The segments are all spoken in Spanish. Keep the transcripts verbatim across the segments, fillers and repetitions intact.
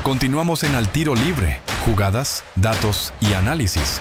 Continuamos en Al Tiro Libre, jugadas, datos y análisis.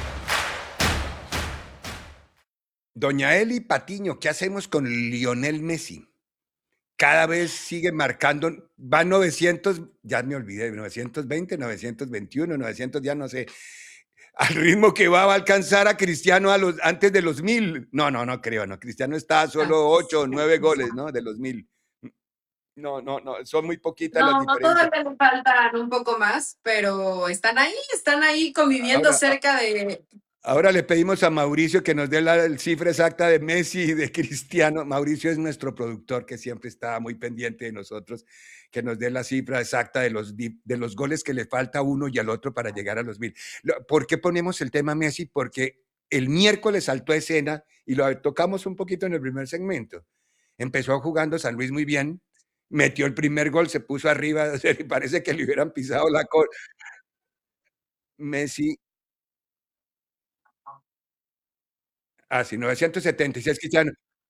Doña Eli Patiño, ¿qué hacemos con Lionel Messi? Cada vez sigue marcando, va novecientos, ya me olvidé, novecientos veinte, novecientos veintiuno, novecientos, ya no sé, al ritmo que va, va a alcanzar a Cristiano a los, antes de los mil. No, no, no creo, no, Cristiano está a solo ocho o nueve goles, ¿no? De los mil. No, no, no, son muy poquitas las No, diferencias. todavía le faltan un poco más, pero están ahí, están ahí conviviendo Ahora, cerca de... Ahora le pedimos a Mauricio que nos dé la cifra exacta de Messi y de Cristiano. Mauricio es nuestro productor que siempre está muy pendiente de nosotros, que nos dé la cifra exacta de los, de los goles que le falta a uno y al otro para llegar a los mil. ¿Por qué ponemos el tema Messi? Porque el miércoles saltó a escena y lo tocamos un poquito en el primer segmento. Empezó jugando San Luis muy bien, metió el primer gol, se puso arriba, parece que le hubieran pisado la cola. Messi... Ah, sí, novecientos setenta y seis Cristiano.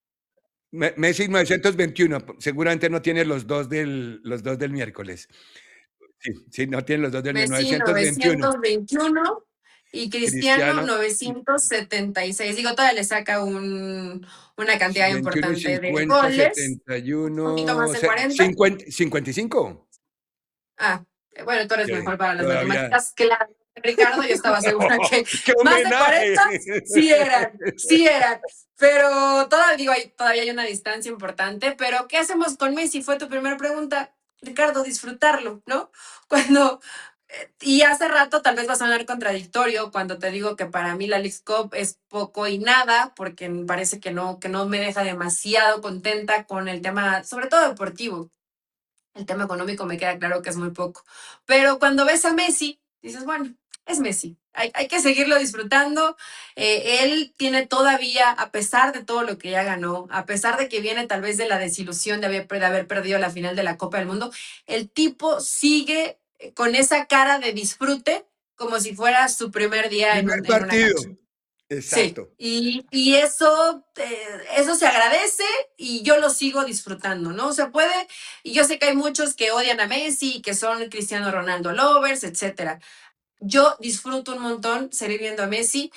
Messi novecientos veintiuno, seguramente no tiene los dos del, los dos del miércoles. Sí, sí, no tiene los dos del Messi novecientos veintiuno. novecientos veintiuno y Cristiano, Cristiano novecientos setenta y seis. Digo, todavía le saca un, una cantidad veintiuno y importante de cincuenta, goles. setenta y uno, Un poquito más de cuarenta. cincuenta, cincuenta y cinco. Ah, bueno, tú eres Sí, mejor para las todavía. matemáticas que la Ricardo. Yo estaba segura que ¡Qué más de homenaje! cuarenta sí eran, sí eran. Pero todavía, digo, hay, todavía hay una distancia importante. Pero, ¿qué hacemos con Messi? Fue tu primera pregunta, Ricardo, disfrutarlo, ¿no? Cuando... Y hace rato tal vez va a sonar contradictorio cuando te digo que para mí la Leagues Cup es poco y nada, porque me parece que no, que no me deja demasiado contenta con el tema, sobre todo deportivo. El tema económico me queda claro que es muy poco. Pero cuando ves a Messi, dices, bueno, es Messi. Hay, hay que seguirlo disfrutando. Eh, él tiene todavía, a pesar de todo lo que ya ganó, a pesar de que viene tal vez de la desilusión de haber, de haber perdido la final de la Copa del Mundo, el tipo sigue con esa cara de disfrute como si fuera su primer día Primer en, en una partido. cancha. Exacto. Sí, y, y eso, eh, eso se agradece y yo lo sigo disfrutando, ¿no? Se puede, y yo sé que hay muchos que odian a Messi, que son Cristiano Ronaldo lovers, etcétera. Yo disfruto un montón seguir viendo a Messi.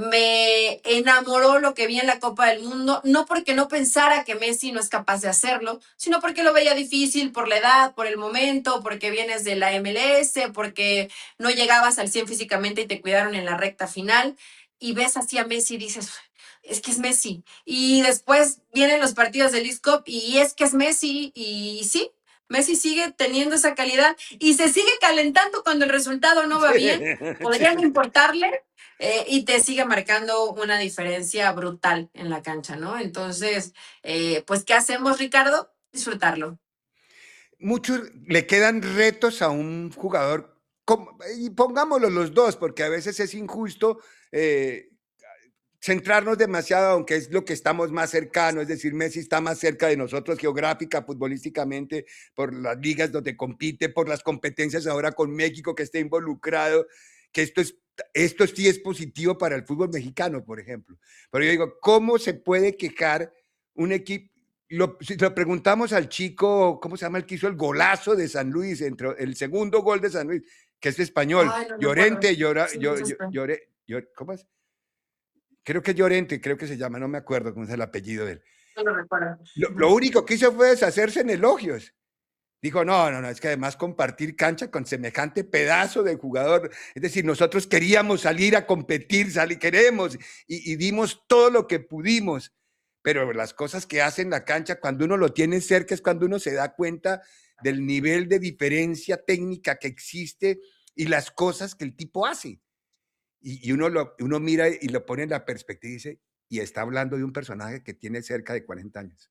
Me enamoró lo que vi en la Copa del Mundo, no porque no pensara que Messi no es capaz de hacerlo, sino porque lo veía difícil por la edad, por el momento, porque vienes de la M L S, porque no llegabas al cien físicamente y te cuidaron en la recta final. Y ves así a Messi y dices, es que es Messi. Y después vienen los partidos del Leagues Cup y es que es Messi. Y sí, Messi sigue teniendo esa calidad y se sigue calentando cuando el resultado no va bien. Podría no importarle eh, y te sigue marcando una diferencia brutal en la cancha, ¿no? Entonces, eh, pues, ¿qué hacemos, Ricardo? Disfrutarlo. Muchos le quedan retos a un jugador, y pongámoslo los dos, porque a veces es injusto eh, centrarnos demasiado, aunque es lo que estamos más cercanos, es decir, Messi está más cerca de nosotros geográfica, futbolísticamente, por las ligas donde compite, por las competencias ahora con México que está involucrado, que esto es esto sí es positivo para el fútbol mexicano, por ejemplo. Pero yo digo, ¿cómo se puede quejar un equipo? Lo, si lo preguntamos al chico, ¿cómo se llama el que hizo el golazo de San Luis, entre, el segundo gol de San Luis, que es español? Ay, no Llorente, llora, sí, llor, llore, llor, ¿cómo es? Creo que Llorente, creo que se llama, no me acuerdo cómo es el apellido de él. No lo recuerdo. Lo, lo único que hizo fue deshacerse en elogios. Dijo, no, no, no, es que además compartir cancha con semejante pedazo de jugador, es decir, nosotros queríamos salir a competir, salir, queremos, y, y dimos todo lo que pudimos, pero las cosas que hacen la cancha, cuando uno lo tiene cerca, es cuando uno se da cuenta del nivel de diferencia técnica que existe y las cosas que el tipo hace. Y, y uno, lo, uno mira y lo pone en la perspectiva y dice, y está hablando de un personaje que tiene cerca de cuarenta años.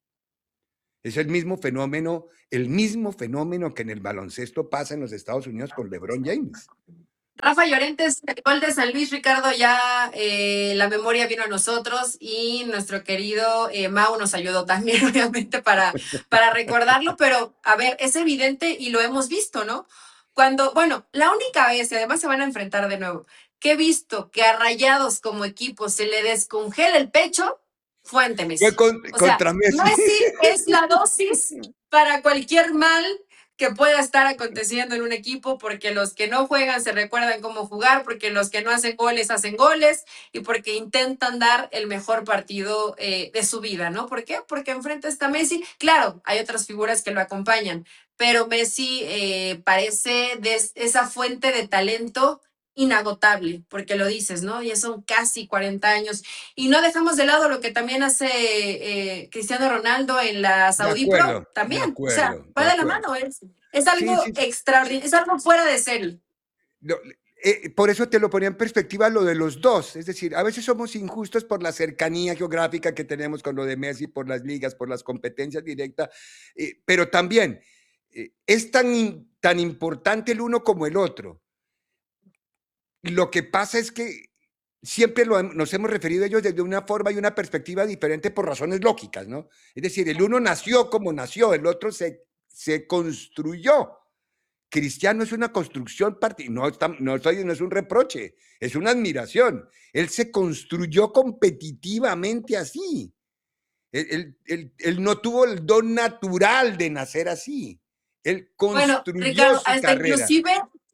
Es el mismo fenómeno, el mismo fenómeno que en el baloncesto pasa en los Estados Unidos con LeBron James. Rafa Llorente, el gol de San Luis, Ricardo, ya eh, la memoria vino a nosotros y nuestro querido eh, Mau nos ayudó también, obviamente, para, para recordarlo, pero a ver, es evidente y lo hemos visto, ¿no? Cuando, bueno, la única vez, y además se van a enfrentar de nuevo, que he visto que a Rayados como equipo se le descongela el pecho, fue ante Messi. Fue con, o sea, contra Messi. Messi es la dosis para cualquier mal que pueda estar aconteciendo en un equipo, porque los que no juegan se recuerdan cómo jugar, porque los que no hacen goles hacen goles y porque intentan dar el mejor partido eh, de su vida, ¿no? ¿Por qué? Porque enfrente está Messi. Claro, hay otras figuras que lo acompañan, pero Messi eh, parece de esa fuente de talento inagotable, porque lo dices, ¿no? Ya son casi cuarenta años. Y no dejamos de lado lo que también hace eh, Cristiano Ronaldo en la De Saudi Pro, acuerdo, de también. O sea, acuerdo, de va de la acuerdo. mano, es, es Sí, algo sí, extraordinario, es algo fuera de serie. no, eh, por eso te lo ponía en perspectiva lo de los dos. Es decir, a veces somos injustos por la cercanía geográfica que tenemos con lo de Messi, por las ligas, por las competencias directas, eh, pero también eh, es tan, in- tan importante el uno como el otro. Lo que pasa es que siempre lo hem- nos hemos referido a ellos desde una forma y una perspectiva diferente por razones lógicas, ¿no? Es decir, el uno nació como nació, el otro se, se construyó. Cristiano es una construcción, parti- no, está- no, estoy- no es un reproche, es una admiración. Él se construyó competitivamente así. Él, él- él- él no tuvo el don natural de nacer así. Él Bueno, construyó Ricardo, su hasta carrera. inclusive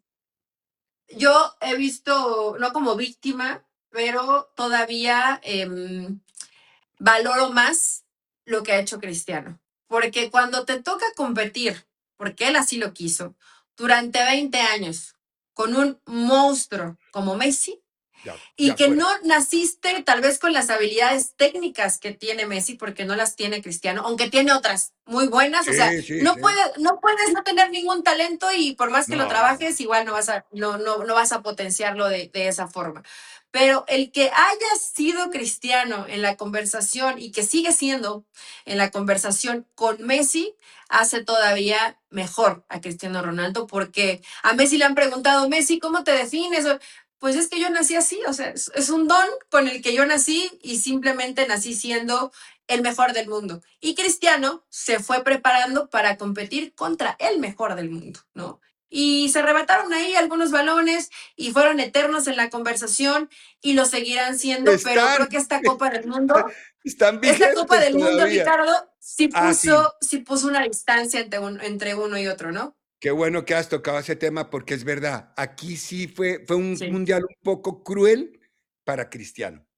yo he visto, no como víctima, pero todavía eh, valoro más lo que ha hecho Cristiano. Porque cuando te toca competir, porque él así lo quiso, durante veinte años con un monstruo como Messi, De, de y que acuerdo. no naciste tal vez con las habilidades técnicas que tiene Messi, porque no las tiene Cristiano, aunque tiene otras muy buenas. O sea, Sí, sí, no, sí. puede, no puedes no tener ningún talento y por más que lo No. trabajes, igual no vas a, no, no, no vas a potenciarlo de, de esa forma. Pero el que haya sido Cristiano en la conversación y que sigue siendo en la conversación con Messi, hace todavía mejor a Cristiano Ronaldo, porque a Messi le han preguntado, Messi, ¿cómo te defines? Pues es que yo nací así, o sea, es, es un don con el que yo nací y simplemente nací siendo el mejor del mundo. Y Cristiano se fue preparando para competir contra el mejor del mundo, ¿no? Y se arrebataron ahí algunos balones y fueron eternos en la conversación y lo seguirán siendo, pero Están, creo que esta Copa del Mundo, están esta Copa vigentes del Mundo, todavía. Ricardo, sí Ah, sí. puso, sí puso una distancia entre, un, entre uno y otro, ¿no? Qué bueno que has tocado ese tema porque es verdad. Aquí sí fue, fue un Sí. mundial un poco cruel para Cristiano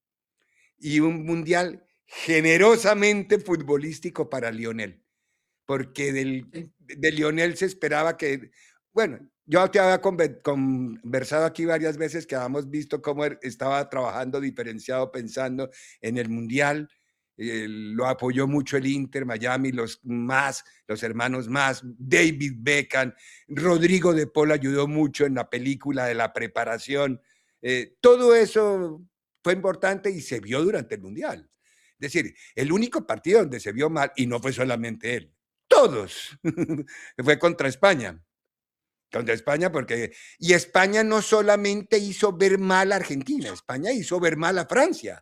y un mundial generosamente futbolístico para Lionel, porque del, Sí. de Lionel se esperaba que, bueno, yo te había conver- conversado aquí varias veces que habíamos visto cómo er- estaba trabajando diferenciado pensando en el mundial. Eh, lo apoyó mucho el Inter, Miami, los más, los hermanos más, David Beckham, Rodrigo de Paul ayudó mucho en la película de la preparación. Eh, todo eso fue importante y se vio durante el mundial. Es decir, el único partido donde se vio mal, y no fue solamente él, todos, fue contra España. Contra España porque... Y España no solamente hizo ver mal a Argentina, España hizo ver mal a Francia.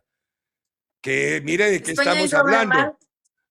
Que mire de qué España estamos hizo ver hablando. mal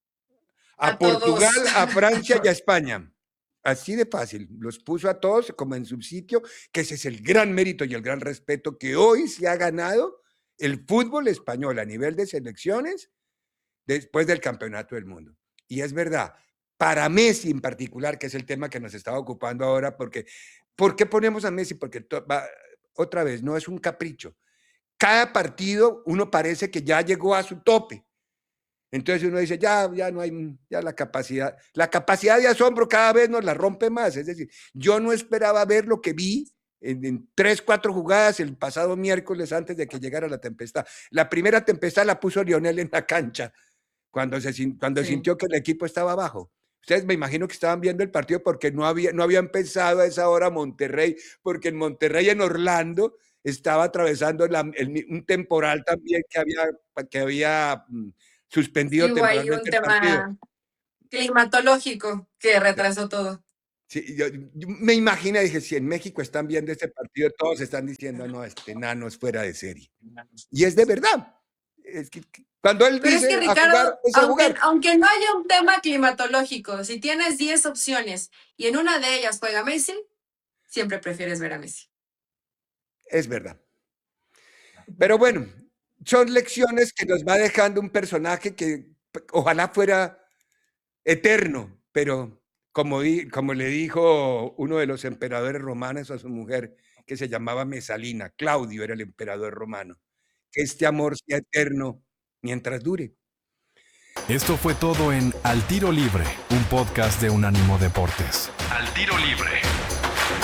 A a Portugal, todos. a Francia y a España. Así de fácil. Los puso a todos como en su sitio, que ese es el gran mérito y el gran respeto que hoy se ha ganado el fútbol español a nivel de selecciones después del campeonato del mundo. Y es verdad, para Messi en particular, que es el tema que nos estaba ocupando ahora, porque ¿por qué ponemos a Messi? Porque to, va, otra vez, no es un capricho. Cada partido uno parece que ya llegó a su tope. Entonces uno dice, ya, ya no hay, ya la capacidad, la capacidad de asombro cada vez nos la rompe más. Es decir, yo no esperaba ver lo que vi en, en tres, cuatro jugadas el pasado miércoles antes de que llegara la tempestad. La primera tempestad la puso Lionel en la cancha cuando, se, cuando Sí. sintió que el equipo estaba abajo. Ustedes me imagino que estaban viendo el partido porque no había, no había empezado a esa hora Monterrey, porque en Monterrey, en Orlando, estaba atravesando la, el, un temporal también que había, que había suspendido Sí, hubo ahí un temporalmente el partido. tema climatológico que retrasó todo. Sí, yo, yo me imagino, dije, si en México están viendo este partido, todos están diciendo, no, este nano es fuera de serie. Y es de verdad. Es que, cuando él Pero es que, dice a jugar, Ricardo, es a aunque, jugar. aunque no haya un tema climatológico, si tienes diez opciones y en una de ellas juega Messi, siempre prefieres ver a Messi. Es verdad. Pero bueno, son lecciones que nos va dejando un personaje que ojalá fuera eterno, pero como, di- como le dijo uno de los emperadores romanos a su mujer, que se llamaba Mesalina, Claudio era el emperador romano, que este amor sea eterno mientras dure. Esto fue todo en Al Tiro Libre, un podcast de Unánimo Deportes. Al Tiro Libre.